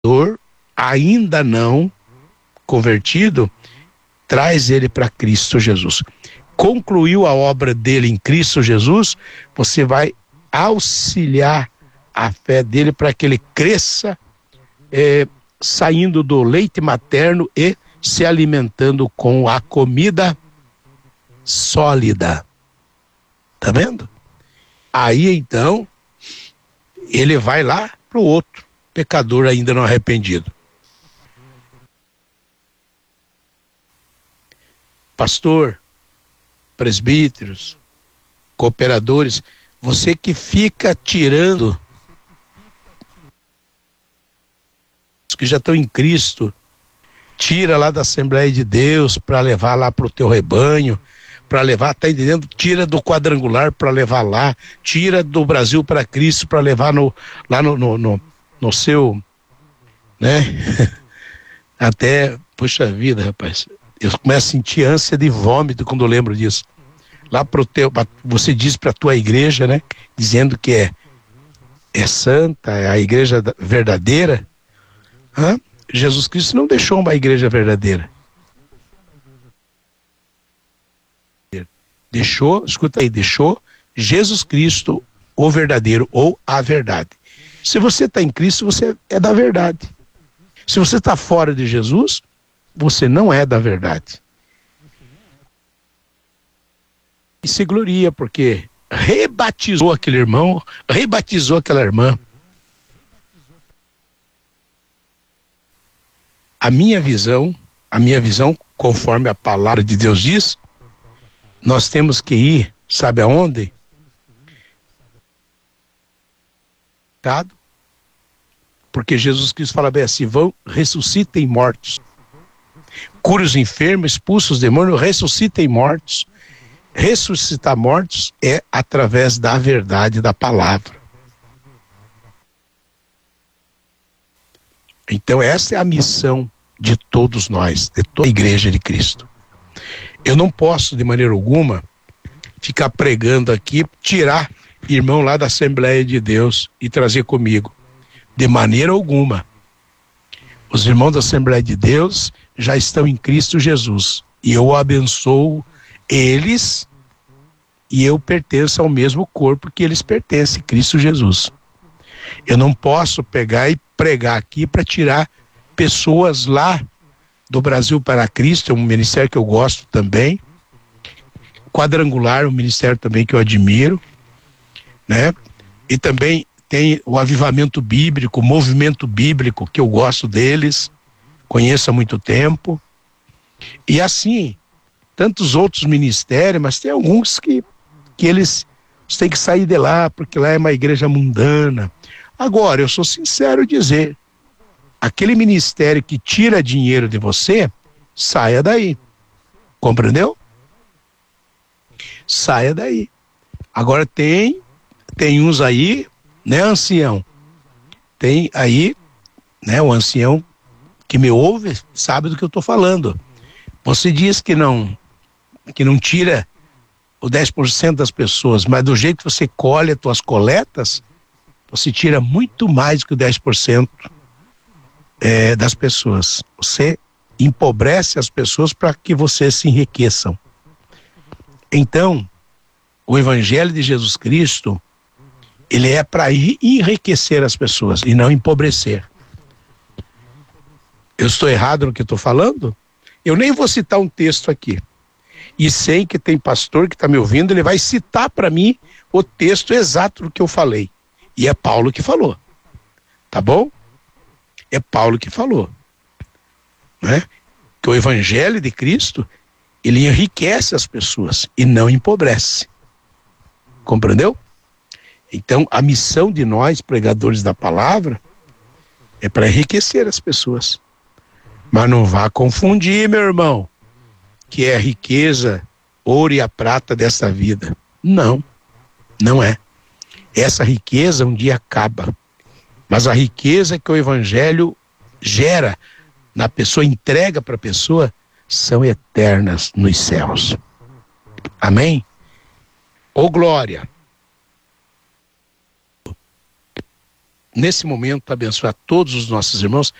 ainda não convertido, traz ele para Cristo Jesus. Concluiu a obra dele em Cristo Jesus, você vai auxiliar a fé dele para que ele cresça, saindo do leite materno e se alimentando com a comida sólida. Tá vendo? Aí então ele vai lá pro outro pecador ainda não arrependido. Pastor, presbíteros, cooperadores, você que fica tirando os que já estão em Cristo, tira lá da Assembleia de Deus para levar lá pro teu rebanho, para levar, tá entendendo? Tira do quadrangular para levar lá, tira do Brasil para Cristo para levar lá no seu, né? Até, puxa vida, rapaz, eu começo a sentir ânsia de vômito quando eu lembro disso. Lá você diz para a tua igreja, né? Dizendo que é santa, é a igreja verdadeira. Jesus Cristo não deixou uma igreja verdadeira. Deixou Jesus Cristo o verdadeiro ou a verdade. Se você está em Cristo, você é da verdade. Se você está fora de Jesus, você não é da verdade. E se gloria porque rebatizou aquele irmão, rebatizou aquela irmã. A minha visão, conforme a palavra de Deus diz, nós temos que ir, sabe aonde? Porque Jesus Cristo fala bem assim: vão, ressuscitem mortos, cure os enfermos, expulsa os demônios, ressuscitem mortos. Ressuscitar mortos é através da verdade da palavra. Então essa é a missão de todos nós, de toda a igreja de Cristo. Eu não posso de maneira alguma ficar pregando aqui, tirar irmão lá da Assembleia de Deus e trazer comigo. De maneira alguma. Os irmãos da Assembleia de Deus já estão em Cristo Jesus. E eu abençoo eles e eu pertenço ao mesmo corpo que eles pertencem, Cristo Jesus. Eu não posso pegar e pregar aqui para tirar pessoas lá do Brasil para Cristo, é um ministério que eu gosto também. Quadrangular, um ministério também que eu admiro, né? E também tem o avivamento bíblico, o movimento bíblico, que eu gosto deles, conheço há muito tempo. E assim, tantos outros ministérios, mas tem alguns que eles têm que sair de lá, porque lá é uma igreja mundana. Agora, eu sou sincero em dizer, aquele ministério que tira dinheiro de você, saia daí. Compreendeu? Saia daí. Agora tem uns aí, né, ancião? Tem aí, né, o ancião que me ouve sabe do que eu estou falando. Você diz que não tira o 10% das pessoas, mas do jeito que você colhe as tuas coletas, você tira muito mais que o 10% das pessoas. Você empobrece as pessoas para que vocês se enriqueçam. Então, o Evangelho de Jesus Cristo, ele é para enriquecer as pessoas e não empobrecer. Eu estou errado no que estou falando? Eu nem vou citar um texto aqui. E sei que tem pastor que está me ouvindo, ele vai citar para mim o texto exato do que eu falei. E é Paulo que falou. Tá bom? É Paulo que falou. Né? Que o Evangelho de Cristo, ele enriquece as pessoas e não empobrece. Compreendeu? Então, a missão de nós, pregadores da palavra, é para enriquecer as pessoas. Mas não vá confundir, meu irmão, que é a riqueza, ouro e a prata dessa vida. Não, não é. Essa riqueza um dia acaba. Mas a riqueza que o Evangelho gera na pessoa, entrega para a pessoa, são eternas nos céus. Amém? Ô glória! nesse momento, abençoar todos os nossos irmãos